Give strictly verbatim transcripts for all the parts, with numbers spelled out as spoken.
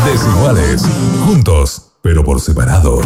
Desiguales. Juntos, pero por separado.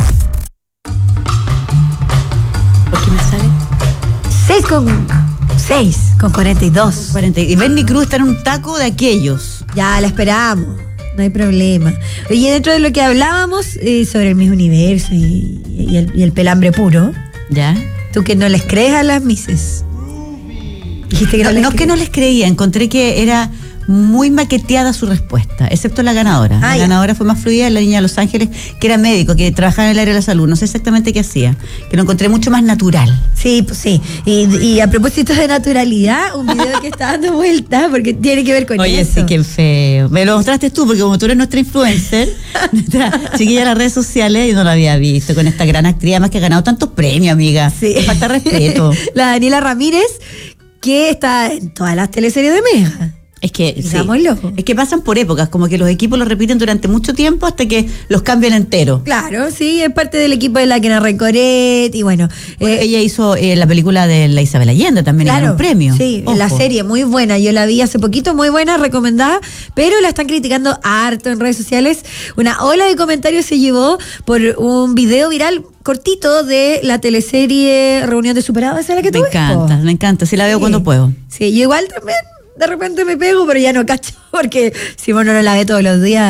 ¿Por qué me sale? seis con seis con cuarenta y dos. cuarenta Y Bernie Cruz está en un taco de aquellos. Ya la esperamos, no hay problema. Oye, dentro de lo que hablábamos eh, sobre el Miss Universo y, y, el, y el pelambre puro, ¿Ya? tú que no les crees a las misses. Dijiste que no, No, les no es que no les creía, encontré que era muy maqueteada su respuesta, excepto la ganadora. Ah, la ya. ganadora fue más fluida, la niña de Los Ángeles, que era médico, que trabajaba en el área de la salud. No sé exactamente qué hacía, que lo encontré mucho más natural. Sí, pues sí. Y, y a propósito de naturalidad, un video que está dando vuelta, porque tiene que ver con Oye, eso. sí, qué feo. Me lo mostraste tú, porque como tú eres nuestra influencer, nuestra chiquilla de las redes sociales, yo no la había visto con esta gran actriz, además que ha ganado tantos premios, amiga. Sí. Te falta respeto. La Daniela Ramírez, que está en todas las teleseries de Mega. Es que, sí, Digámoslo. es que pasan por épocas, como que los equipos lo repiten durante mucho tiempo hasta que los cambian entero. Claro, sí, es parte del equipo de la Kena Recoret y bueno. Bueno, eh, ella hizo eh, la película de la Isabel Allende, también Claro, ganó un premio. sí, Ojo. la serie muy buena, yo la vi hace poquito, muy buena, recomendada, pero la están criticando harto en redes sociales. Una ola de comentarios se llevó por un video viral cortito de la teleserie Reunión de Superados, ¿esa es la que Me tú ves, encanta, po? me encanta, sí la veo Sí. cuando puedo. Sí, yo igual también de repente me pego, pero ya no cacho, porque si uno no la ve todos los días